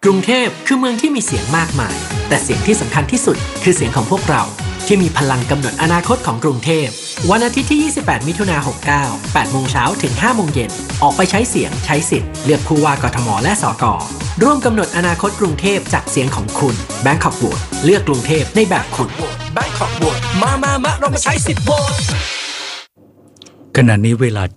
กรุงเทพคือเมืองที่มีเสียงมากมายแต่เสียงที่สำคัญที่สุดคือเสียงของพวกเราที่มีพลังกำหนดอนาคตของกรุงเทพวันอาทิตย์ที่ 28 มิถุนายน 69 8 โมงเช้าถึง 5 โมงเย็นออกไปใช้เสียงใช้สิทธิ์เลือกผู้ว่ากทมและสกร่วมกำหนดอนาคตกรุงเทพจากเสียงของคุณ Bangkok Vote เลือกกรุงเทพในแบบคุณ Bangkok Vote มาเรามาใช้สิทธิ์โหวตขณะนี้เวลา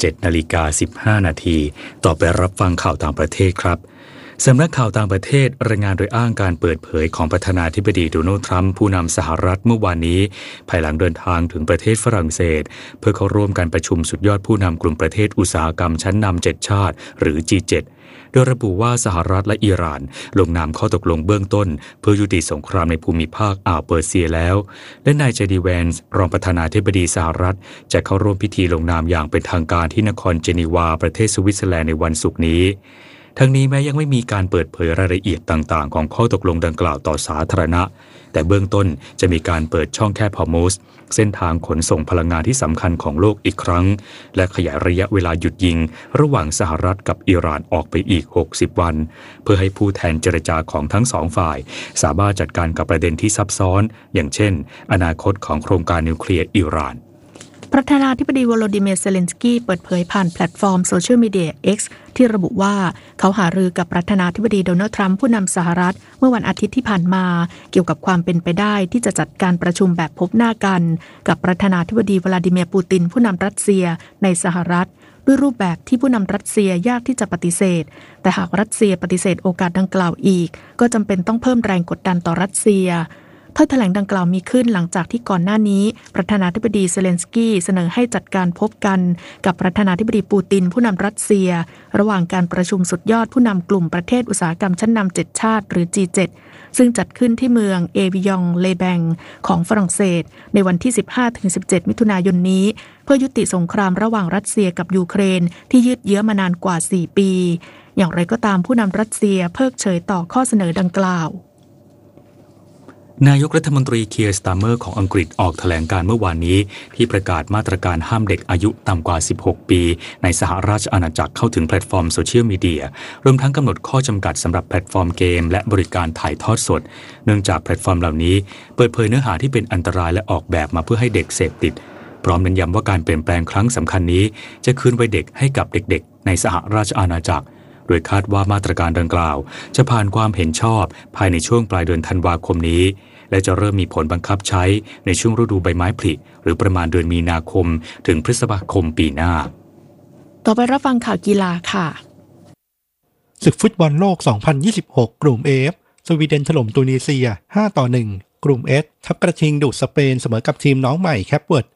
7:15 นาทีต่อไปรับฟังข่าวต่างประเทศครับสำนักข่าวต่างประเทศรายงานโดยอ้างการเปิดเผยของประธานาธิบดีโดนัลด์ทรัมป์ผู้นำสหรัฐเมื่อวานนี้ภายหลังเดินทางถึงประเทศฝรั่งเศสเพื่อเข้าร่วมการประชุมสุดยอดผู้นำกลุ่มประเทศอุตสาหกรรมชั้นนำ7ชาติหรือ G7 โดยระบุว่าสหรัฐและอิหร่านลงนามข้อตกลงเบื้องต้นเพื่อยุติสงครามในภูมิภาคอ่าวเปอร์เซียแล้วและนายเจดีแวนส์รองประธานาธิบดีสหรัฐจะเข้าร่วมพิธีลงนามอย่างเป็นทางการที่นครเจนีวาประเทศสวิตเซอร์แลนด์ในวันศุกร์นี้ทั้งนี้แม้ยังไม่มีการเปิดเผยรายละเอียดต่างๆของข้อตกลงดังกล่าวต่อสาธารณะแต่เบื้องต้นจะมีการเปิดช่องแคบฮอร์มุซเส้นทางขนส่งพลังงานที่สำคัญของโลกอีกครั้งและขยายระยะเวลาหยุดยิงระหว่างสหรัฐกับอิหร่านออกไปอีก60วันเพื่อให้ผู้แทนเจรจาของทั้งสองฝ่ายสามารถจัดการกับประเด็นที่ซับซ้อนอย่างเช่นอนาคตของโครงการนิวเคลียร์อิหร่านประธานาธิบดีวโลดิเมียร์ เซเลนสกี้เปิดเผยผ่านแพลตฟอร์มโซเชียลมีเดีย X ที่ระบุว่าเขาหารือกับประธานาธิบดีโดนัลด์ทรัมป์ผู้นำสหรัฐเมื่อวันอาทิตย์ที่ผ่านมาเกี่ยวกับความเป็นไปได้ที่จะจัดการประชุมแบบพบหน้ากันกับประธานาธิบดีวลาดิเมียร์ปูตินผู้นำรัสเซียในสหรัฐด้วยรูปแบบที่ผู้นำรัสเซียยากที่จะปฏิเสธแต่หากรัสเซียปฏิเสธโอกาสดังกล่าวอีกก็จำเป็นต้องเพิ่มแรงกดดันต่อรัสเซียถ้อยแถลงดังกล่าวมีขึ้นหลังจากที่ก่อนหน้านี้ประธานาธิบดีเซเลนสกี้เสนอให้จัดการพบกันกับประธานาธิบดีปูตินผู้นำรัสเซียระหว่างการประชุมสุดยอดผู้นำกลุ่มประเทศอุตสาหกรรมชั้นนำ7ชาติหรือ G7 ซึ่งจัดขึ้นที่เมืองเอวิยองเลแบงของฝรั่งเศสในวันที่ 15-17 มิถุนายนนี้เพื่อยุติสงครามระหว่างรัสเซียกับยูเครนที่ยืดเยื้อมานานกว่า4ปีอย่างไรก็ตามผู้นำรัสเซียเพิกเฉยต่อข้อเสนอดังกล่าวนายกรัฐมนตรีเคียร์ สตาร์เมอร์ของอังกฤษออกแถลงการเมื่อวานนี้ที่ประกาศมาตรการห้ามเด็กอายุต่ำกว่า16ปีในสหราชอาณาจักรเข้าถึงแพลตฟอร์มโซเชียลมีเดียรวมทั้งกำหนดข้อจำกัดสำหรับแพลตฟอร์มเกมและบริการถ่ายทอดสดเนื่องจากแพลตฟอร์มเหล่านี้เปิดเผยเนื้อหาที่เป็นอันตรายและออกแบบมาเพื่อให้เด็กเสพติดพร้อมเน้นย้ำว่าการเปลี่ยนแปลงครั้งสำคัญนี้จะคืนวัยเด็กให้กับเด็กๆในสหราชอาณาจักรโดยคาดว่ามาตรการดังกล่าวจะผ่านความเห็นชอบภายในช่วงปลายเดือนธันวาคมนี้และจะเริ่มมีผลบังคับใช้ในช่วงฤดูใบไม้ผลิหรือประมาณเดือนมีนาคมถึงพฤษภาคมปีหน้าต่อไปรับฟังข่าวกีฬาค่ะศึกฟุตบอลโลก 2026 กลุ่ม F สวีเดนถล่มตุนิเซีย 5-1 กลุ่ม S ทัพกระทิงดุสเปนเสมอกับทีมน้องใหม่แคปเวิร์ด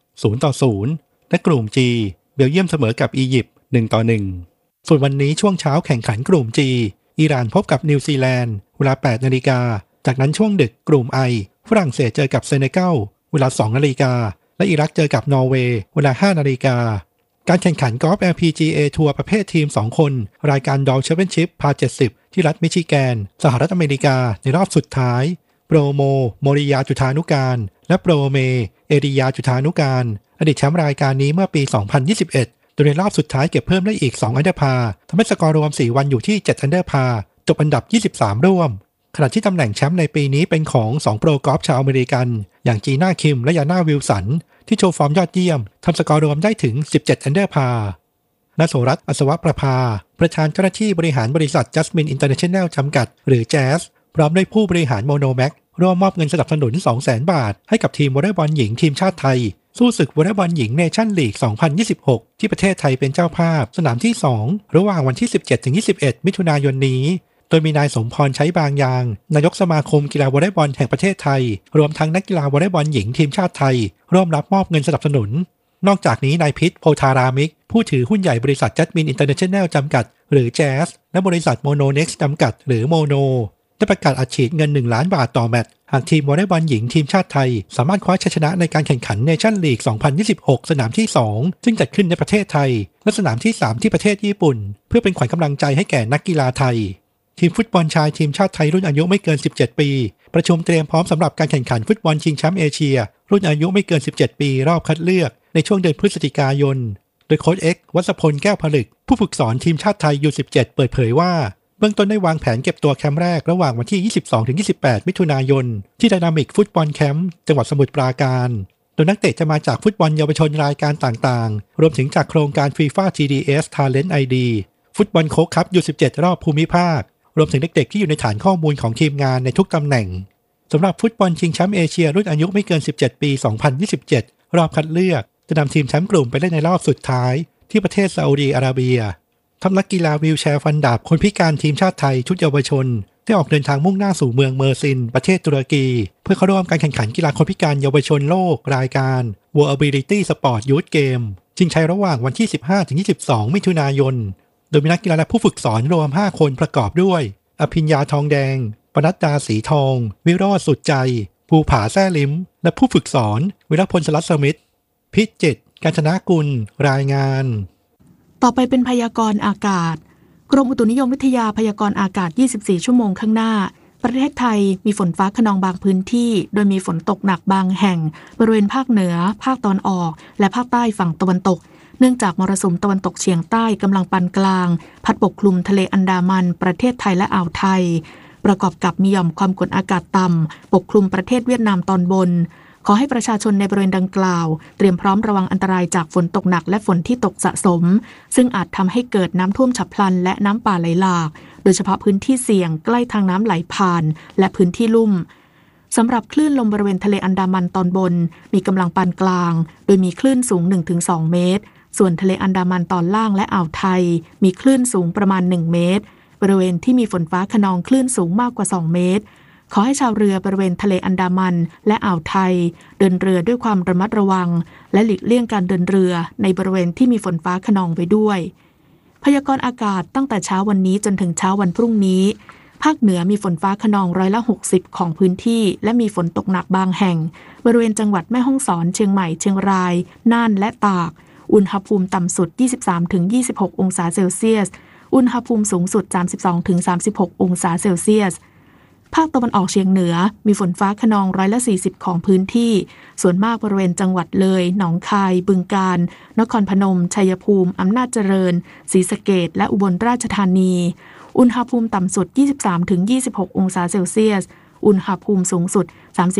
0-0 และกลุ่ม G เบลเยียมเสมอกับอียิปต์ 1-1 ส่วนวันนี้ช่วงเช้าแข่งขันกลุ่ม G อิหร่านพบกับนิวซีแลนด์เวลา 8 นาฬิกาจากนั้นช่วงดึกกลุ่ม I ฝรั่งเศสเจอกับเซเนกัลเวลา 2 นาฬิกาและอิรักเจอกับนอร์เวย์เวลา 5 นาฬิกาการแข่งขันกอล์ฟ LPGA ทัวร์ประเภททีม 2 คนรายการดอลแชมเปี้ยนชิพพา70ที่รัฐมิชิแกนสหรัฐอเมริกาในรอบสุดท้ายโปรโมโมริยาจุฑานุการและโปรเมเอริยาจุฑานุการอดีตแชมป์รายการนี้เมื่อปี 2021 โดยในรอบสุดท้ายเก็บเพิ่มได้อีก2อันเดอร์พาร์ทำให้สกอร์รวม4วันอยู่ที่7อันเดอร์พาร์จบอันดับ23ร่วมขณะที่ตำแหน่งแชมป์ในปีนี้เป็นของ2โปรกอล์ฟชาวอเมริกันอย่างจีน่าคิมและยาน่าวิลสันที่โชว์ฟอร์มยอดเยี่ยมทำสกอร์รวมได้ถึง17อันเดอร์พาร์ณโสรัตน์ อัศวประภาประธานเจ้าหน้าที่บริหารบริษัท Jasmine International จำกัดหรือ Jazz พร้อมด้วยผู้บริหารโมโนแม็กร่วมมอบเงินสนับสนุน 200,000 บาทให้กับทีมวอลเลย์บอลหญิงทีมชาติไทยสู้ศึกวอลเลย์บอลหญิงเนชั่นลีก 2026 ที่ประเทศไทยเป็นเจ้าภาพสนามที่2ระหว่างวันที่ 17-21 มิถุนายนนี้โดยมีนายสมพรใช้บางยางนายกสมาคมกีฬาวอลเลย์บอลแห่งประเทศไทยรวมทั้งนักกีฬาวอลเลย์บอลหญิงทีมชาติไทยร่วมรับมอบเงินสนับสนุนนอกจากนี้นายพิษโพธารามิกผู้ถือหุ้นใหญ่บริษัท Jasmine International จำกัดหรือ Jazz และบริษัท Mononex จำกัดหรือ Mono ได้ประกาศอัดฉีดเงิน1ล้านบาทต่อแมตช์หากทีมวอลเลย์บอลหญิงทีมชาติไทยสามารถคว้าชัยชนะในการแข่งขันเนชั่นลีก 2026 สนามที่2ซึ่งจัดขึ้นในประเทศไทยและสนามที่3ที่ประเทศญี่ปุ่นเพื่อเป็นขวัญกำลังใจให้แก่นักกีฬาไทยทีมฟุตบอลชายทีมชาติไทยรุ่นอายุไม่เกิน17ปีประชุมเตรียมพร้อมสำหรับการแข่งขันฟุตบอลชิงแชมป์เอเชียรุ่นอายุไม่เกิน17ปีรอบคัดเลือกในช่วงเดือนพฤศจิกายนโดยโค้ชเอ็กซ์ วัชพลแก้วผลึกผู้ฝึกสอนทีมชาติไทย U17 เปิดเผยว่าเบื้องต้นได้วางแผนเก็บตัวแคมป์แรกระหว่างวันที่ 22-28 มิถุนายนที่ไดนามิกฟุตบอลแคมป์จังหวัดสมุทรปราการโดยนักเตะจะมาจากฟุตบอลเยาวชนรายการต่างๆรวมถึงจากโครงการ FIFA GDS Talent ID ฟุตบอลโค้กคัพ U17 รอบภูมิภาครวมถึงเด็กๆที่อยู่ในฐานข้อมูลของทีมงานในทุกตำแหน่งสำหรับฟุตบอลชิงแชมป์เอเชียรุ่นอายุไม่เกิน17 ปี 2027 รอบคัดเลือกจะนำทีมแชมป์กลุ่มไปเล่นในรอบสุดท้ายที่ประเทศซาอุดีอาระเบียทัพนักกีฬาวีลแชร์ฟันดาบคนพิการทีมชาติไทยชุดเยาวชนได้ออกเดินทางมุ่งหน้าสู่เมืองเมอร์ซินประเทศตุรกีเพื่อเข้าร่วมการแข่งขันกีฬาคนพิการเยาวชนโลกรายการ World Ability Sport Youth Game ชิงชัยระหว่างวันที่ 15-22 มิถุนายนโดยมีนักกีฬาและผู้ฝึกสอนรวม 5 คนประกอบด้วยอภิญญาทองแดงปนัดดาสีทองวิโรจน์สุดใจภูผาแซ่ลิ้มและผู้ฝึกสอนวิรพลสลัดสมิทธิ์พิจิตรกาญจนากุลรายงานต่อไปเป็นพยากรณ์อากาศกรมอุตุนิยมวิทยาพยากรณ์อากาศ24ชั่วโมงข้างหน้าประเทศไทยมีฝนฟ้าคะนองบางพื้นที่โดยมีฝนตกหนักบางแห่งบริเวณภาคเหนือภาคตะวันออกและภาคใต้ฝั่งตะวันตกเนื่องจากมรสุมตะวันตกเฉียงใต้กำลังปานกลางพัดปกคลุมทะเลอันดามันประเทศไทยและอ่าวไทยประกอบกับมีหย่อมความกดอากาศต่ำปกคลุมประเทศเวียดนามตอนบนขอให้ประชาชนในบริเวณดังกล่าวเตรียมพร้อมระวังอันตรายจากฝนตกหนักและฝนที่ตกสะสมซึ่งอาจทำให้เกิดน้ำท่วมฉับพลันและน้ำป่าไหลหลากโดยเฉพาะพื้นที่เสี่ยงใกล้ทางน้ำไหลผ่านและพื้นที่ลุ่มสำหรับคลื่นลมบริเวณทะเลอันดามันตอนบนมีกำลังปานกลางโดยมีคลื่นสูง 1-2 เมตรส่วนทะเลอันดามันตอนล่างและอ่าวไทยมีคลื่นสูงประมาณ1เมตรบริเวณที่มีฝนฟ้าคะนองคลื่นสูงมากกว่า2เมตรขอให้ชาวเรือบริเวณทะเลอันดามันและอ่าวไทยเดินเรือด้วยความระมัดระวังและหลีกเลี่ยงการเดินเรือในบริเวณที่มีฝนฟ้าคะนองไว้ด้วยพยากรณ์อากาศตั้งแต่เช้าวันนี้จนถึงเช้าวันพรุ่งนี้ภาคเหนือมีฝนฟ้าคะนอง60%ของพื้นที่และมีฝนตกหนักบางแห่งบริเวณจังหวัดแม่ฮ่องสอนเชียงใหม่เชียงรายน่านและตากอุณหภูมิต่ำสุด 23-26 องศาเซลเซียสอุณหภูมิสูงสุด 32-36 องศาเซลเซียสภาคตะวันออกเฉียงเหนือมีฝนฟ้าคะนอง40%ของพื้นที่ส่วนมากบริเวณจังหวัดเลยหนองคายบึงกาฬนครพนมชัยภูมิอำนาจเจริญศรีสะเกษและอุบลราชธานีอุณหภูมิต่ำสุด 23-26 องศาเซลเซียสอุณหภูมิสูงสุด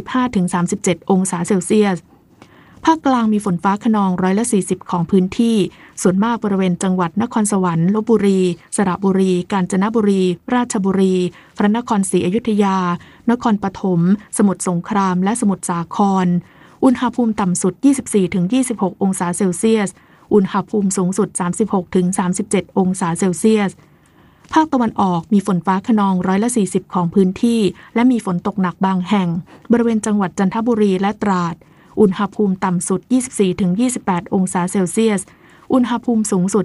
35-37 องศาเซลเซียสภาคกลางมีฝนฟ้าคะนอง40%ของพื้นที่ส่วนมากบริเวณจังหวัดนครสวรรค์ลพบุรีสระบุรีกาญจนบุรีราชบุรีพระนครศรีอยุธยานครปฐมสมุทรสงครามและสมุทรสาครอุณหภูมิต่ำสุด 24-26 องศาเซลเซียสอุณหภูมิสูงสุด 36-37 องศาเซลเซียสภาคตะวันออกมีฝนฟ้าคะนอง40%ของพื้นที่และมีฝนตกหนักบางแห่งบริเวณจังหวัดจันทบุรีและตราดอุณหภูมิต่ำสุด 24-28 องศาเซลเซียสอุณหภูมิสูงสุด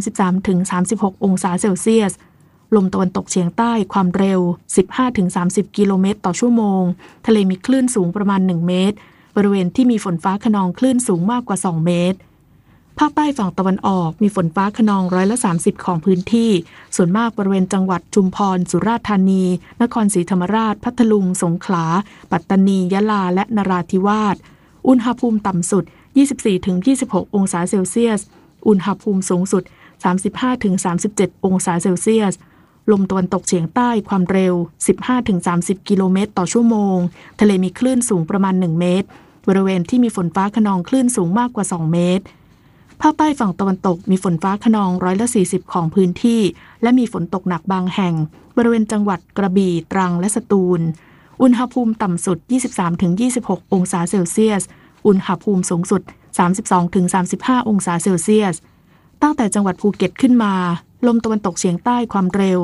33-36 องศาเซลเซียสลมตะวันตกเฉียงใต้ความเร็ว 15-30 กิโลเมตรต่อชั่วโมงทะเลมีคลื่นสูงประมาณ1เมตรบริเวณที่มีฝนฟ้าคะนองคลื่นสูงมากกว่า2เมตรภาคใต้ฝั่งตะวันออกมีฝนฟ้าคะนอง30%ของพื้นที่ส่วนมากบริเวณจังหวัดชุมพรสุราษฎร์ธานีนครศรีธรรมราชพัทลุงสงขลาปัตตานียะลาและนราธิวาสอุณหภูมิต่ำสุด 24-26 องศาเซลเซียสอุณหภูมิสูงสุด 35-37 องศาเซลเซียสลมตะวันตกเฉียงใต้ความเร็ว 15-30 กิโลเมตรต่อชั่วโมงทะเลมีคลื่นสูงประมาณ1เมตรบริเวณที่มีฝนฟ้าคะนองคลื่นสูงมากกว่า2เมตรภาคใต้ฝั่งตะวันตกมีฝนฟ้าคะนอง40%ของพื้นที่และมีฝนตกหนักบางแห่งบริเวณจังหวัดกระบี่ตรังและสตูลอุณหภูมิต่ำสุด 23-26 องศาเซลเซียสอุณหภูมิสูงสุด 32-35 องศาเซลเซียสตั้งแต่จังหวัดภูเก็ตขึ้นมาลมตะวันตกเฉียงใต้ความเร็ว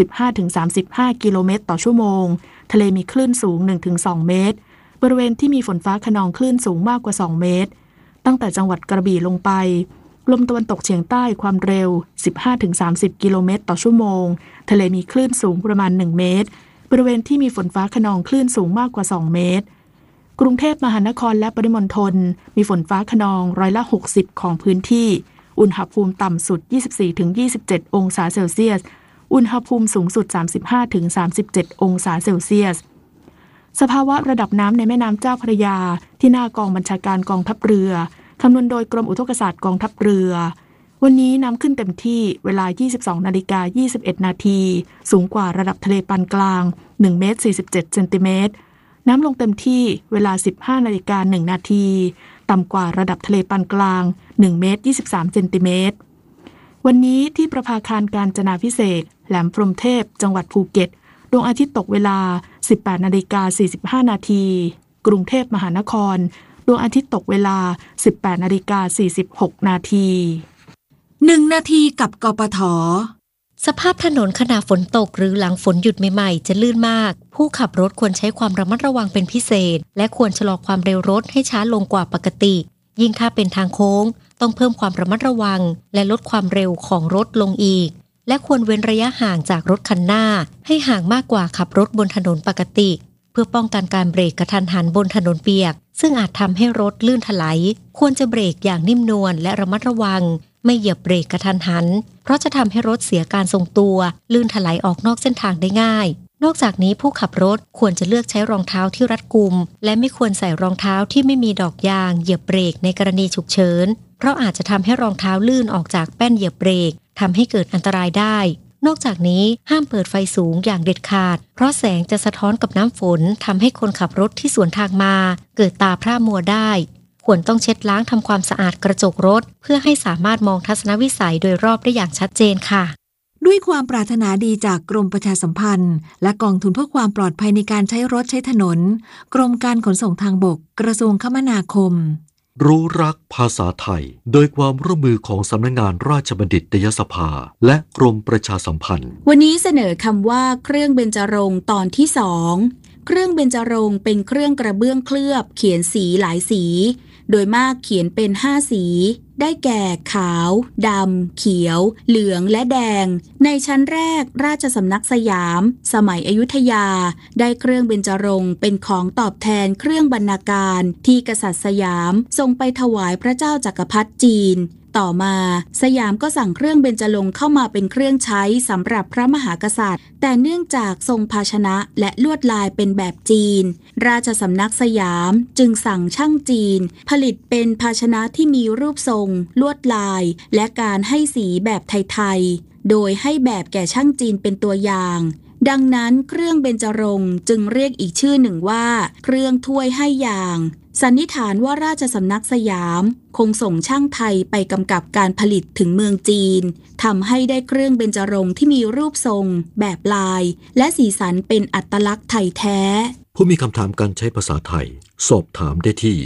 15-35 กิโลเมตรต่อชั่วโมงทะเลมีคลื่นสูง 1-2 เมตรบริเวณที่มีฝนฟ้าคะนองคลื่นสูงมากกว่า2เมตรตั้งแต่จังหวัดกระบี่ลงไปลมตะวันตกเฉียงใต้ความเร็ว 15-30 กิโลเมตรต่อชั่วโมงทะเลมีคลื่นสูงประมาณ1เมตรบริเวณที่มีฝนฟ้าคะนองคลื่นสูงมากกว่า2เมตรกรุงเทพมหานครและปริมณฑลมีฝนฟ้าคะนอง60%ของพื้นที่อุณหภูมิต่ำสุด 24-27 องศาเซลเซียสอุณหภูมิสูงสุด 35-37 องศาเซลเซียสสภาวะระดับน้ำในแม่น้ำเจ้าพระยาที่หน้ากองบัญชาการกองทัพเรือคำนวณโดยกรมอุทกศาสตร์กองทัพเรือวันนี้น้ำขึ้นเต็มที่เวลา 22:21 นาทีสูงกว่าระดับทะเลปานกลาง1เมตร47เซนติเมตรน้ำลงเต็มที่เวลา 15:01 นาทีต่ำกว่าระดับทะเลปานกลาง1เมตร23เซนติเมตรวันนี้ที่ประภาคารกาญจนาภิเษกแหลมพรหมเทพจังหวัดภูเก็ตดวงอาทิตย์ตกเวลา 18:45 นาทีกรุงเทพมหานครดวงอาทิตย์ตกเวลา 18:46 นาที 1 นาทีกับกปท. สภาพถนนขณะฝนตกหรือหลังฝนหยุดใหม่ๆจะลื่นมากผู้ขับรถควรใช้ความระมัดระวังเป็นพิเศษและควรชะลอความเร็วรถให้ช้าลงกว่าปกติยิ่งถ้าเป็นทางโค้งต้องเพิ่มความระมัดระวังและลดความเร็วของรถลงอีกและควรเว้นระยะห่างจากรถคันหน้าให้ห่างมากกว่าขับรถบนถนนปกติเพื่อป้องกันการเบรกกระทันหันบนถนนเปียกซึ่งอาจทำให้รถลื่นถลายควรจะเบรกอย่างนิ่มนวลและระมัดระวังไม่เหยียบเบรกกระทันหันเพราะจะทำให้รถเสียการทรงตัวลื่นถลายออกนอกเส้นทางได้ง่ายนอกจากนี้ผู้ขับรถควรจะเลือกใช้รองเท้าที่รัดกุมและไม่ควรใส่รองเท้าที่ไม่มีดอกยางเหยียบเบรกในกรณีฉุกเฉินเพราะอาจจะทำให้รองเท้าลื่นออกจากแป้นเหยียบเบรกทำให้เกิดอันตรายได้นอกจากนี้ห้ามเปิดไฟสูงอย่างเด็ดขาดเพราะแสงจะสะท้อนกับน้ำฝนทำให้คนขับรถที่สวนทางมาเกิดตาพร่ามัวได้ควรต้องเช็ดล้างทำความสะอาดกระจกรถเพื่อให้สามารถมองทัศนวิสัยโดยรอบได้อย่างชัดเจนค่ะด้วยความปรารถนาดีจากกรมประชาสัมพันธ์และกองทุนเพื่อความปลอดภัยในการใช้รถใช้ถนนกรมการขนส่งทางบกกระทรวงคมนาคมรู้รักภาษาไทยโดยความร่วมมือของสำนักงานราชบัณฑิตยสภาและกรมประชาสัมพันธ์วันนี้เสนอคำว่าเครื่องเบญจรงค์ตอนที่2เครื่องเบญจรงค์เป็นเครื่องกระเบื้องเคลือบเขียนสีหลายสีโดยมากเขียนเป็น5สีได้แก่ขาวดำเขียวเหลืองและแดงในชั้นแรกราชสำนักสยามสมัยอยุธยาได้เครื่องเบญจรงค์เป็นของตอบแทนเครื่องบรรณาการที่กษัตริย์สยามทรงไปถวายพระเจ้าจักรพรรดิจีนต่อมาสยามก็สั่งเครื่องเบญจรงค์เข้ามาเป็นเครื่องใช้สำหรับพระมหากษัตริย์แต่เนื่องจากทรงภาชนะและลวดลายเป็นแบบจีนราชสำนักสยามจึงสั่งช่างจีนผลิตเป็นภาชนะที่มีรูปทรงลวดลายและการให้สีแบบไทยๆโดยให้แบบแก่ช่างจีนเป็นตัวอย่างดังนั้นเครื่องเบญจรงค์จึงเรียกอีกชื่อหนึ่งว่าเครื่องถ้วยให้ยางสันนิษฐานว่าราชสำนักสยามคงส่งช่างไทยไปกำกับการผลิตถึงเมืองจีนทำให้ได้เครื่องเบญจรงค์ที่มีรูปทรงแบบลายและสีสันเป็นอัตลักษณ์ไทยแท้ผู้มีคำถามการใช้ภาษาไทยสอบถามได้ที่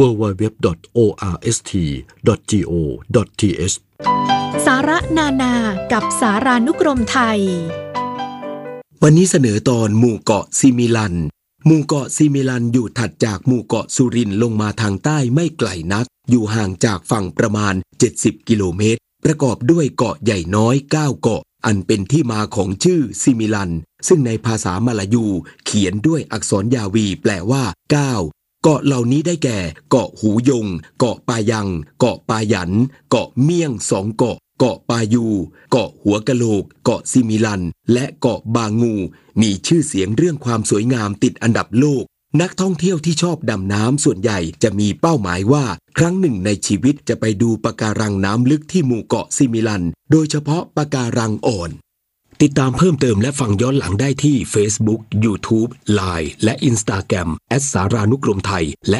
www.orst.go.th สาระนานากับสารานุกรมไทยวันนี้เสนอตอนหมู่เกาะซิมิลันหมู่เกาะซิมิลันอยู่ถัดจากหมู่เกาะสุรินทร์ลงมาทางใต้ไม่ไกลนักอยู่ห่างจากฝั่งประมาณ70กิโลเมตรประกอบด้วยเกาะใหญ่น้อย9เกาะอันเป็นที่มาของชื่อซิมิลันซึ่งในภาษามลายูเขียนด้วยอักษรยาวีแปลว่า9เกาะเหล่านี้ได้แก่เกาะหูยงเกาะปายังเกาะปายันเกาะเมี่ยง2เกาะเกาะปายูเกาะหัวกะโหลกเกาะซิมิลันและเกาะบางูมีชื่อเสียงเรื่องความสวยงามติดอันดับโลกนักท่องเที่ยวที่ชอบดำน้ำส่วนใหญ่จะมีเป้าหมายว่าครั้งหนึ่งในชีวิตจะไปดูปะการังน้ำลึกที่หมู่เกาะซิมิลันโดยเฉพาะปะการังอ่อนติดตามเพิ่มเติมและฟังย้อนหลังได้ที่ Facebook, YouTube, Line และ Instagram @ สารานุกรมไทยและ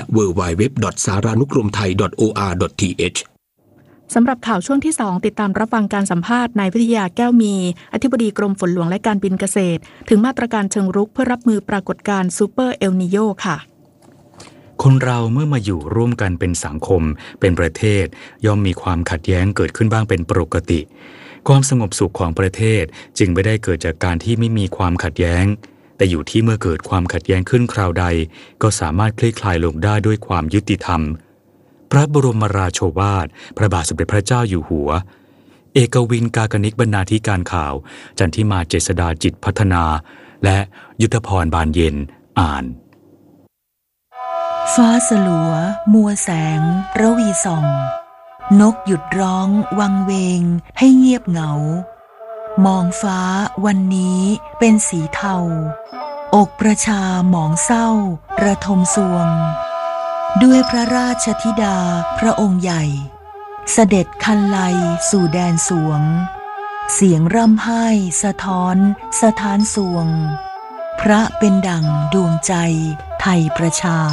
www.saranukromthai.or.th สำหรับข่าวช่วงที่2ติดตามรับฟังการสัมภาษณ์นายวิทยาแก้วมีอธิบดีกรมฝนหลวงและการบินเกษตรถึงมาตรการเชิงรุกเพื่อรับมือปรากฏการณ์ซูเปอร์เอลนีโญค่ะคนเราเมื่อมาอยู่ร่วมกันเป็นสังคมเป็นประเทศย่อมมีความขัดแย้งเกิดขึ้นบ้างเป็นปกติความสงบสุขของประเทศจึงไม่ได้เกิดจากการที่ไม่มีความขัดแย้งแต่อยู่ที่เมื่อเกิดความขัดแย้งขึ้นคราวใดก็สามารถคลี่คลายลงได้ด้วยความยุติธรรมพระบรมราโชวาทพระบาทสมเด็จพระเจ้าอยู่หัวเอกวินกากนิกบรรณาธิการข่าวจันทิมาเจษฎาจิตพัฒนาและยุทธพรบานเย็นอ่านฟ้าสลัวมัวแสงระวีส่องนกหยุดร้องวังเวงให้เงียบเหงามองฟ้าวันนี้เป็นสีเทาอกประชาหมองเศร้าระทมสวงด้วยพระราชธิดาพระองค์ใหญ่เสด็จคันไลสู่แดนสวงเสียงร่ำไห้สะท้อนสถานสวงพระเป็นดั่งดวงใจไทยประชา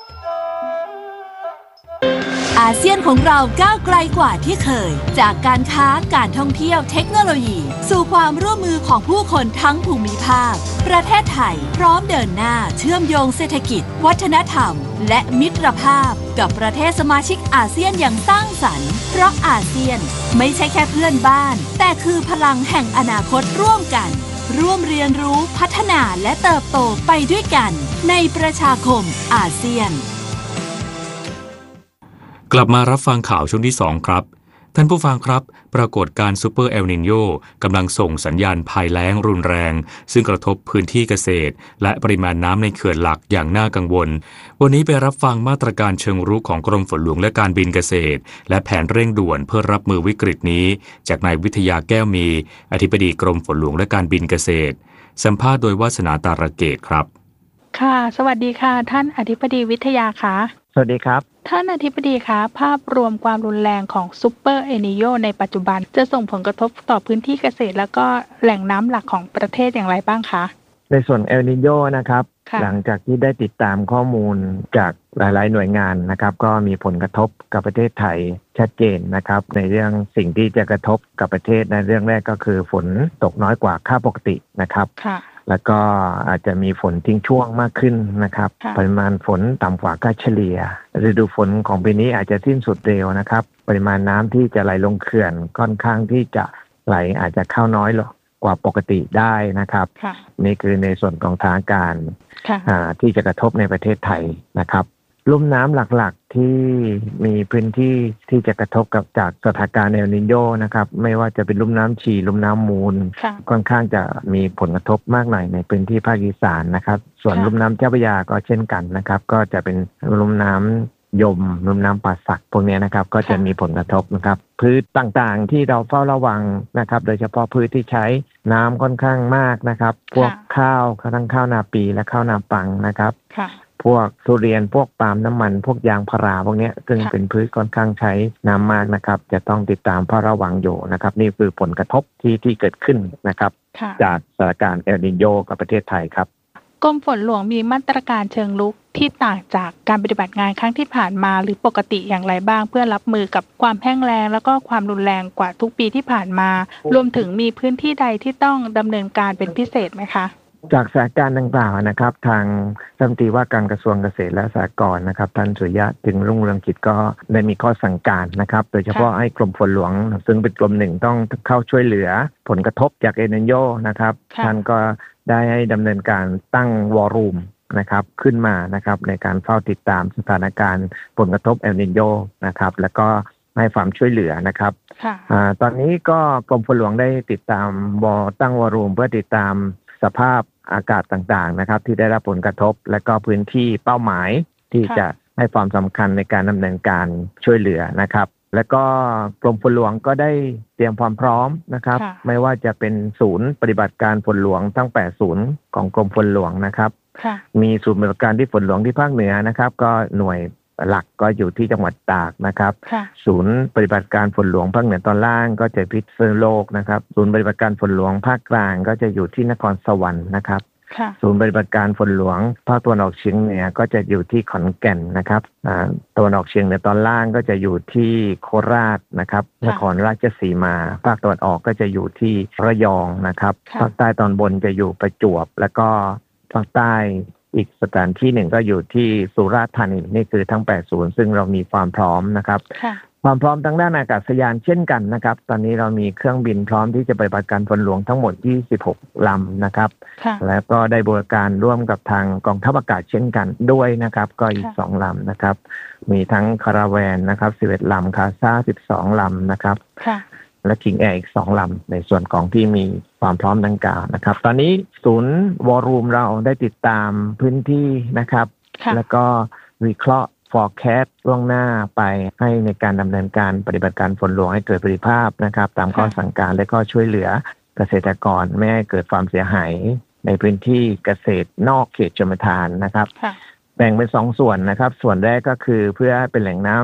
อาเซียนของเราก้าวไกลกว่าที่เคยจากการค้าการท่องเที่ยวเทคโนโลยีสู่ความร่วมมือของผู้คนทั้งภูมิภาคประเทศไทยพร้อมเดินหน้าเชื่อมโยงเศรษฐกิจวัฒนธรรมและมิตรภาพกับประเทศสมาชิกอาเซียนอย่างสร้างสรรค์เพราะอาเซียนไม่ใช่แค่เพื่อนบ้านแต่คือพลังแห่งอนาคตร่วมกันร่วมเรียนรู้พัฒนาและเติบโตไปด้วยกันในประชาคมอาเซียนกลับมารับฟังข่าวช่วงที่2ครับท่านผู้ฟังครับปรากฏการณ์ซูเปอร์เอลนิโญกำลังส่งสัญญาณภัยแล้งรุนแรงซึ่งกระทบพื้นที่เกษตรและปริมาณน้ำในเขื่อนหลักอย่างน่ากังวลวันนี้ไปรับฟังมาตรการเชิงรุกของกรมฝนหลวงและการบินเกษตรและแผนเร่งด่วนเพื่อรับมือวิกฤตนี้จากนายวิทยาแก้วมีอธิบดีกรมฝนหลวงและการบินเกษตรสัมภาษณ์โดยวาสนาตาระเกตครับค่ะสวัสดีค่ะท่านอธิบดีวิทยาค่ะสวัสดีครับท่านอธิบดีคะภาพรวมความรุนแรงของซูเปอร์เอลนิโญในปัจจุบันจะส่งผลกระทบต่อพื้นที่เกษตรแล้วก็แหล่งน้ำหลักของประเทศอย่างไรบ้างคะในส่วนเอลนิโญนะครับหลังจากที่ได้ติดตามข้อมูลจากหลายๆหน่วยงานนะครับก็มีผลกระทบกับประเทศไทยชัดเจนนะครับในเรื่องสิ่งที่จะกระทบกับประเทศในเรื่องแรกก็คือฝนตกน้อยกว่าค่าปกตินะครับแล้วก็อาจจะมีฝนทิ้งช่วงมากขึ้นนะครับปริมาณฝนต่ำกว่าค่าเฉลี่ยฤดูฝนของปีนี้อาจจะสิ้นสุดเร็วนะครับปริมาณน้ำที่จะไหลลงเขื่อนค่อนข้างที่จะไหลอาจจะเข้าน้อยกว่าปกติได้นะครับนี่คือในส่วนของทางการที่จะกระทบในประเทศไทยนะครับลุ่มน้ำหลักๆที่มีพื้นที่ที่จะกระทบกับจากสถานการณ์เอลนิโญนะครับไม่ว่าจะเป็นลุ่มน้ำฉี่ลุ่มน้ำมูลค่อนข้างจะมีผลกระทบมากหน่อยในพื้นที่ภาคอีสานนะครับส่วนลุ่มน้ำเจ้าพระยาก็เช่นกันนะครับก็จะเป็นลุ่มน้ำยมลุ่มน้ำป่าสักพวกนี้นะครับก็จะมีผลกระทบนะครับพืชต่างๆที่เราเฝ้าระวังนะครับโดยเฉพาะพืชที่ใช้น้ำค่อนข้างมากนะครับพวกข้าวทั้งข้าวนาปีและข้าวนาปังนะครับพวกทุเรียนพวกปาล์มน้ำมันพวกยางพาราพวกนี้ซึ่งเป็นพืชค่อนข้างใช้น้ำมากนะครับจะต้องติดตามเฝ้าระวังอยู่นะครับนี่คือผลกระทบที่เกิดขึ้นนะครับจากสถานการณ์เอลนิโญกับประเทศไทยครับกรมฝนหลวงมีมาตรการเชิงรุกที่ต่างจากการปฏิบัติงานครั้งที่ผ่านมาหรือปกติอย่างไรบ้างเพื่อรับมือกับความแห้งแล้งแล้วก็ความรุนแรงกว่าทุกปีที่ผ่านมารวมถึงมีพื้นที่ใดที่ต้องดำเนินการเป็นพิเศษไหมคะจากสถานการณ์ดังกล่าวนะครับทางรัฐมนตรีว่าการกระทรวงเกษตรและสหกรณ์นะครับท่านสุริยะจึงรุ่งเรืองกิจก็ได้มีข้อสั่งการนะครับโดยเฉพาะให้กรมฝนหลวงซึ่งเป็นกรมหนึ่งต้องเข้าช่วยเหลือผลกระทบจากเอลนิโญนะครับท่านก็ได้ให้ดำเนินการตั้งวอรุ่มนะครับขึ้นมานะครับในการเฝ้าติดตามสถานการณ์ผลกระทบเอลนิโญนะครับแล้วก็ให้ความช่วยเหลือนะครับตอนนี้ก็กรมฝนหลวงได้ติดตามตั้งวอรุ่มเพื่อติดตามสภาพอากาศต่างๆนะครับที่ได้รับผลกระทบและก็พื้นที่เป้าหมายที่จะให้ความสำคัญในการดำเนินการช่วยเหลือนะครับและก็กรมฝนหลวงก็ได้เตรียมความพร้อมนะครับไม่ว่าจะเป็นศูนย์ปฏิบัติการฝนหลวงทั้ง8ศูนย์ของกรมฝนหลวงนะครับมีศูนย์ปฏิบัติการที่ฝนหลวงที่ภาคเหนือนะครับก็หน่วยหลักก็อยู่ที่จังหวัดตากนะครับศูนย์ปฏิบัติการฝนหลวงภาคเหนือตอนล่างก็จะพิษณุโลกนะครับศูนย์ปฏิบัติการฝนหลวงภาคกลางก็จะอยู่ที่นครสวรรค์นะครับศูนย์ปฏิบัติการฝนหลวงภาคตะวันออกเฉียงเหนือก็จะอยู่ที่ขอนแก่นนะครับตะวันออกเฉียงเหนือตอนล่างก็จะอยู่ที่โคราชนะครับนครราชสีมาภาคตะวันออกก็จะอยู่ที่ระยองนะครับภาคใต้ตอนบนจะอยู่ประจวบแล้วก็ภาคใต้อีกสถานที่หนึ่งก็อยู่ที่สุราษฎร์ธานีนี่คือทั้ง8ศูนย์ซึ่งเรามีความพร้อมนะครับความพร้อมทางด้านอากาศยานเช่นกันนะครับตอนนี้เรามีเครื่องบินพร้อมที่จะปฏิบัติการฝนหลวงทั้งหมด26ลำนะครับแล้วก็ได้บริการร่วมกับทางกองทัพอากาศเช่นกันด้วยนะครับก็อีก2ลำนะครับมีทั้งคาราแวนนะครับ11ลำคาซ่า12ลำนะครับและคิงแอร์อีก2ลำในส่วนของที่มีความพร้อมดังกล่าวนะครับตอนนี้ศูนย์วอรุ่มเราได้ติดตามพื้นที่นะครับแล้วก็วิเคราะห์forecast ล่วงหน้าไปให้ในการดำเนินการปฏิบัติการฝนหลวงให้เกิดประสิทธิภาพนะครับตามข้อสั่งการและก็ช่วยเหลือเกษตรกรไม่ให้เกิดความเสียหายในพื้นที่เกษตรนอกเขตชลประทานนะครับแบ่งเป็น2ส่วนนะครับส่วนแรกก็คือเพื่อเป็นแหล่งน้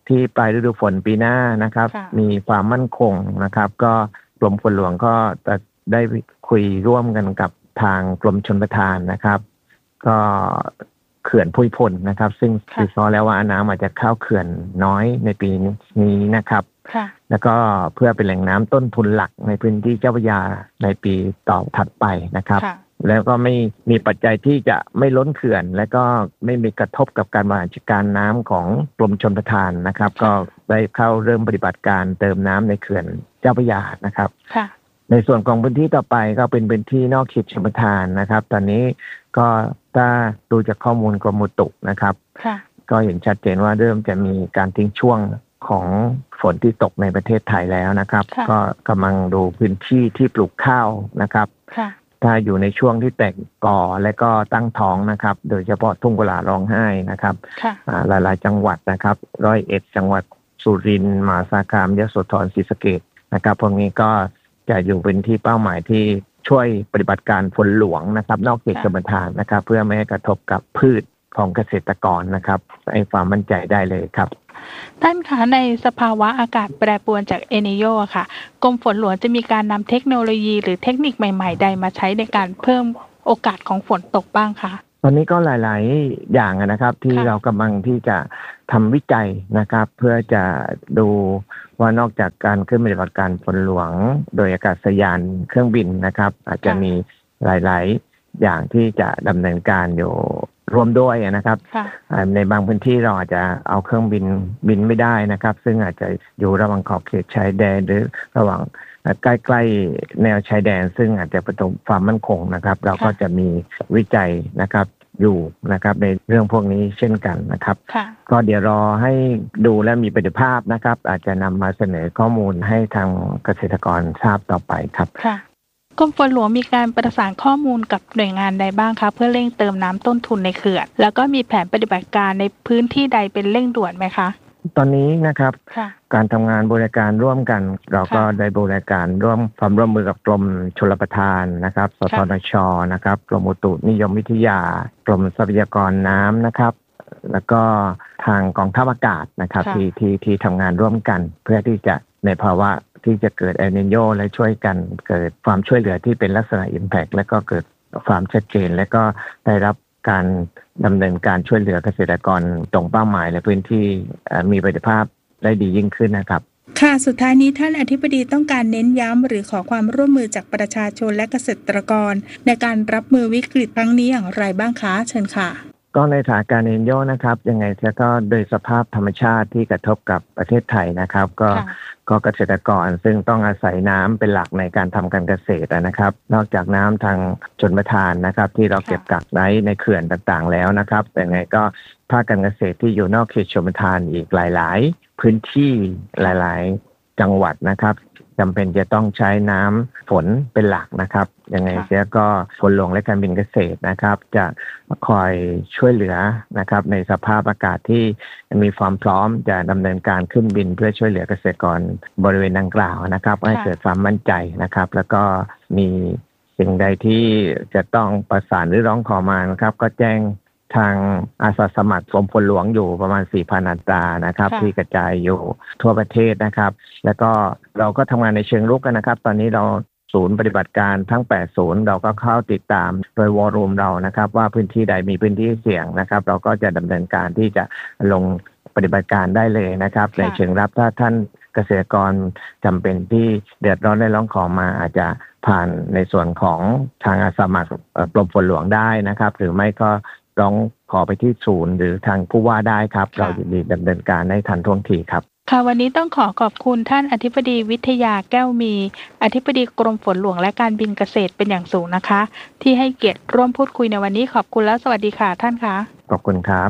ที่ปลายฤดูฝนปีหน้านะครับมีความมั่นคงนะครับก็กรมฝนหลวงก็จะได้คุยร่วมกันกับทางกรมชลประทานนะครับก็เขื่อนภูมิพลนะครับซึ่งวิเคราะห์แล้วว่าน้ำอาจจะเข้าเขื่อนน้อยในปีนี้นะครับแล้วก็เพื่อเป็นแหล่งน้ำต้นทุนหลักในพื้นที่เจ้าพระยาในปีต่อถัดไปนะครับแล้วก็ไม่มีปัจจัยที่จะไม่ล้นเขื่อนและก็ไม่มีกระทบกับการบริหารจัดการน้ำของกรมชลประทานนะครับก็ได้เข้าเริ่มปฏิบัติการเติมน้ำในเขื่อนเจ้าพระยานะครับในส่วนของพื้นที่ต่อไปก็เป็นพื้นที่นอกเขตชลประทานนะครับตอนนี้ก็ถ้าดูจากข้อมูลกรมอุตุนะครับก็เห็นชัดเจนว่าเริ่มจะมีการทิ้งช่วงของฝนที่ตกในประเทศไทยแล้วนะครับก็กำลังดูพื้นที่ที่ปลูกข้าวนะครับถ้าอยู่ในช่วงที่แตกกอและก็ตั้งท้องนะครับโดยเฉพาะทุ่งกุหลาบร้องไห้นะครับหลายๆจังหวัดนะครับ101จังหวัดสุรินทร์มหาสารคามยโสธรศรีสะเกษนะครับพวกนี้ก็จะอยู่เป็นที่เป้าหมายที่ช่วยปฏิบัติการฝนหลวงนะครับนอกเขตชลประทานนะครับเพื่อไม่ให้กระทบกับพืชของเกษตรกรนะครับให้ความมั่นใจได้เลยครับท่านคะในสภาวะอากาศแปรปรวนจากเอลนีโญค่ะกรมฝนหลวงจะมีการนำเทคโนโลยีหรือเทคนิคใหม่ๆใดมาใช้ในการเพิ่มโอกาสของฝนตกบ้างคะตอนนี้ก็หลายๆอย่างนะครับที่เรากำลังที่จะทำวิจัยนะครับเพื่อจะดูว่านอกจากการขึ้นปฏิบัติการฝนหลวงโดยอากาศยานเครื่องบินนะครับอาจจะมีหลายๆอย่างที่จะดำเนินการอยู่รวมด้วยนะครับในบางพื้นที่เราอาจจะเอาเครื่องบินไม่ได้นะครับซึ่งอาจจะอยู่ระหว่างขอบเขตชายแดนหรือระหว่างใกล้ๆแนวชายแดนซึ่งอาจจะประสบความมั่นคงนะครับเราก็จะมีวิจัยนะครับอยู่นะครับในเรื่องพวกนี้เช่นกันนะครับก็เดี๋ยวรอให้ดูและมีประสิทธิภาพนะครับอาจจะนำมาเสนอข้อมูลให้ทางเกษตรกรทราบต่อไปครับกรมฝนหลวงมีการประสานข้อมูลกับหน่วยงานใดบ้างคะเพื่อเร่งเติมน้ำต้นทุนในเขื่อนแล้วก็มีแผนปฏิบัติการในพื้นที่ใดเป็นเร่งด่วนไหมคะตอนนี้นะครับการทำงานบริการร่วมกันเราก็ได้บริการร่วมความร่วมมือกับกรมชลประทานนะครับสทนชนะครับกรมอุตุนิยมวิทยากรมทรัพยากรน้ำนะครับแล้วก็ทางกองทัพอากาศนะครับที่ทำงานร่วมกันเพื่อที่จะในภาวะที่จะเกิดเอลนีโญและช่วยกันเกิดความช่วยเหลือที่เป็นลักษณะ impact และก็เกิดความชัดเจนและก็ได้รับการดำเนินการช่วยเหลือเกษตรกรตรงเป้าหมายและพื้นที่มีประสิทธิภาพได้ดียิ่งขึ้นนะครับค่ะสุดท้ายนี้ท่านอธิบดีต้องการเน้นย้ำหรือขอความร่วมมือจากประชาชนและเกษตรกรในการรับมือวิกฤตครั้งนี้อย่างไรบ้างคะเชิญค่ะก็ในสถานการณ์เอลนีโญนะครับยังไงก็โดยสภาพธรรมชาติที่กระทบกับประเทศไทยนะครับก็เกษตรกรซึ่งต้องอาศัยน้ำเป็นหลักในการทำการเกษตรนะครับนอกจากน้ำทางชลประทานนะครับที่เราเก็บกักไว้ในเขื่อนต่างๆแล้วนะครับแต่ไงก็ภาคการเกษตรที่อยู่นอกเขตชลประทานอีกหลายๆพื้นที่หลายๆจังหวัดนะครับจำเป็นจะต้องใช้น้ำฝนเป็นหลักนะครับยังไงเสียก็ฝนหลวงและการบินเกษตรนะครับจะคอยช่วยเหลือนะครับในสภาพอากาศที่มีความพร้อมจะดำเนินการขึ้นบินเพื่อช่วยเหลือเกษตรกรบริเวณดังกล่าวนะครับให้เกิดความมั่นใจนะครับแล้วก็มีสิ่งใดที่จะต้องประสานหรือร้องขอมานะครับก็แจ้งทางอาสาสมัครกรมฝนหลวงอยู่ประมาณ 4,000 อัตรานะครับที่กระจายอยู่ทั่วประเทศนะครับแล้วก็เราก็ทำงานในเชิงรุกกันนะครับตอนนี้เราศูนย์ปฏิบัติการทั้ง8ศูนย์เราก็เข้าติดตามโดยวอลลุ่มเรานะครับว่าพื้นที่ใดมีพื้นที่เสี่ยงนะครับเราก็จะดำเนินการที่จะลงปฏิบัติการได้เลยนะครับในเชิงรับถ้าท่านเกษตรกรจำเป็นที่เดือดร้อนได้ร้องขอมาอาจจะผ่านในส่วนของทางอาสาสมัครกรมฝนหลวงได้นะครับหรือไม่ก็ร้องขอไปที่ศูนย์หรือทางผู้ว่าได้ครับเรายินดีดำเนินการให้ทันท่วงทีครับค่ะวันนี้ต้องขอบคุณท่านอธิบดีวิทยาแก้วมีอธิบดีกรมฝนหลวงและการบินเกษตรเป็นอย่างสูงนะคะที่ให้เกียรติร่วมพูดคุยในวันนี้ขอบคุณและสวัสดีค่ะท่านคะขอบคุณครับ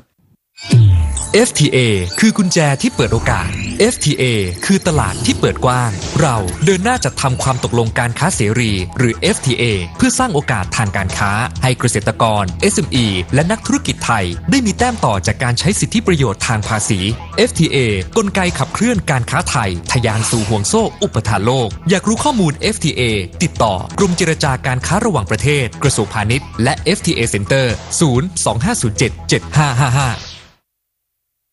FTA คือกุญแจที่เปิดโอกาส FTA คือตลาดที่เปิดกว้างเราเดินหน้าจัดทำความตกลงการค้าเสรีหรือ FTA เพื่อสร้างโอกาสทางการค้าให้เกษตรกร SME และนักธุรกิจไทยได้มีแต้มต่อจากการใช้สิทธิประโยชน์ทางภาษี FTA กลไกขับเคลื่อนการค้าไทยทะยานสู่ห่วงโซ่อุปทานโลกอยากรู้ข้อมูล FTA ติดต่อกรมเจรจาการค้าระหว่างประเทศกระทรวงพาณิชย์และ FTA Center 025077555 ท่านผู้ฟัง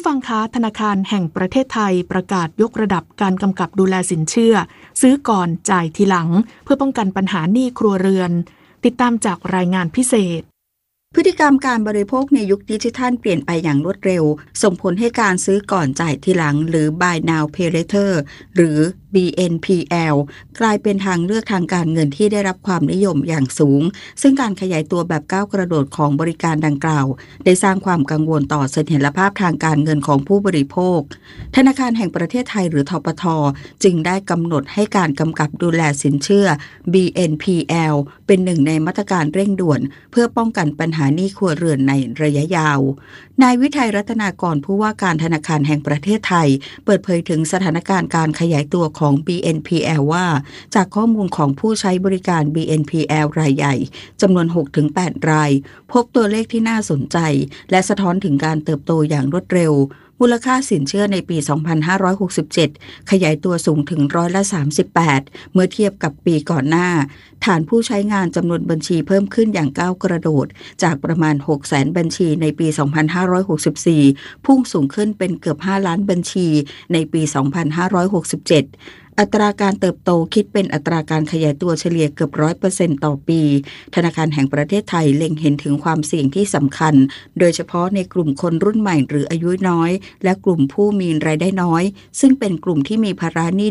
ฟังคะธนาคารแห่งประเทศไทยประกาศยกระดับการกำกับดูแลสินเชื่อซื้อก่อนจ่ายทีหลังเพื่อป้องกันปัญหาหนี้ครัวเรือนติดตามจากรายงานพิเศษพฤติกรรมการบริโภคในยุคดิจิทัลเปลี่ยนไปอย่างรวดเร็วส่งผลให้การซื้อก่อนจ่ายทีหลังหรือ Buy Now Pay Later หรือ BNPL กลายเป็นทางเลือกทางการเงินที่ได้รับความนิยมอย่างสูงซึ่งการขยายตัวแบบก้าวกระโดดของบริการดังกล่าวได้สร้างความกังวลต่อเสถียรภาพทางการเงินของผู้บริโภคธนาคารแห่งประเทศไทยหรือธปท.จึงได้กำหนดให้การกำกับดูแลสินเชื่อ BNPL เป็นหนึ่งในมาตรการเร่งด่วนเพื่อป้องกันปัญหาหนี้ครัวเรือนในระยะยาวนายวิทัยรัตนากรผู้ว่าการธนาคารแห่งประเทศไทยเปิดเผยถึงสถานการณ์การขยายตัวของ BNPL ว่าจากข้อมูลของผู้ใช้บริการ BNPL รายใหญ่จำนวน 6-8 รายพบตัวเลขที่น่าสนใจและสะท้อนถึงการเติบโตอย่างรวดเร็วมูลค่าสินเชื่อในปี 2567 ขยายตัวสูงถึง38%เมื่อเทียบกับปีก่อนหน้าฐานผู้ใช้งานจำนวนบัญชีเพิ่มขึ้นอย่างก้าวกระโดดจากประมาณ 600,000 บัญชีในปี 2564 พุ่งสูงขึ้นเป็นเกือบ 5 ล้านบัญชีในปี 2567อัตราการเติบโตคิดเป็นอัตราการขยายตัวเฉลี่ยเกือบ 100% ต่อปีธนาคารแห่งประเทศไทยเล็งเห็นถึงความเสี่ยงที่สำคัญโดยเฉพาะในกลุ่มคนรุ่นใหม่หรืออายุน้อยและกลุ่มผู้มีรายได้น้อยซึ่งเป็นกลุ่มที่มีภาระหนี้